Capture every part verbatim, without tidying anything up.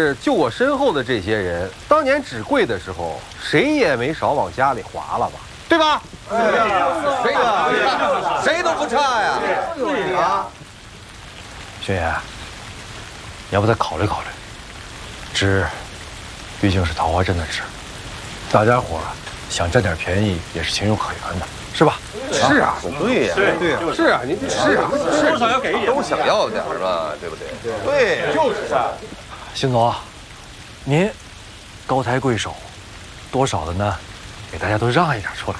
是就我身后的这些人，当年纸贵的时候，谁也没少往家里划了吧？对吧？ 谁呀？谁都不差呀！对啊， 轩辕，要不再考虑考虑？纸，毕竟是桃花镇的纸，大家伙想占点便宜也是情有可原的，是吧？ 是啊， 对呀， 对呀，是啊，您是啊， 多少要给一点， 都想要点嘛，对不对？对，就是啊。 邢总，您高抬贵手，多少的呢？给大家都让一点出来。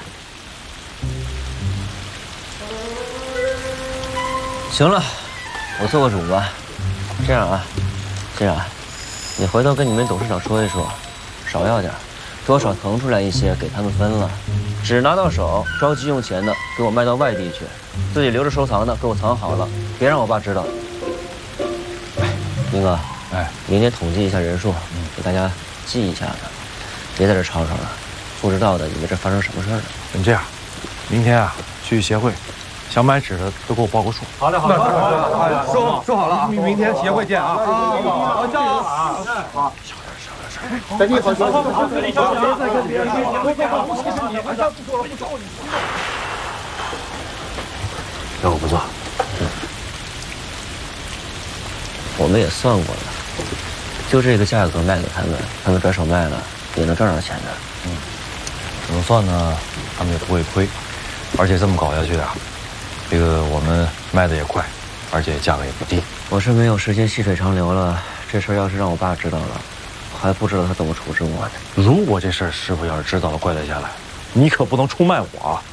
行了，我做个主吧。这样啊，这样，你回头跟你们董事长说一说，少要点，多少腾出来一些给他们分了。纸拿到手，着急用钱的给我卖到外地去，自己留着收藏的给我藏好了，别让我爸知道。哎，明哥，哎，明天统计一下人数，给大家记一下子，别在这吵吵了，不知道的以为这发生什么事儿了。 你这样，明天啊去协会。想买纸的都给我报个数。 好嘞，好嘞，好嘞， 说说好了啊，明明天协会见啊！ 好，加油啊！好， 小点，小点，小点。 等你好，好，好，好，等你小点，再跟别人协会见啊！不是你，不说了，不找你。 要我不做。 我们也算过了，就这个价格卖给他们，他们转手卖了也能挣着钱的。 嗯，怎么算呢？他们也不会亏，而且这么搞下去啊。这个我们卖的也快，而且价格也不低。 我是没有时间细水长流了。这事儿要是让我爸知道了，我还不知道他怎么处置我呢。 如果这事儿师傅要是知道了，怪罪下来，你可不能出卖我啊！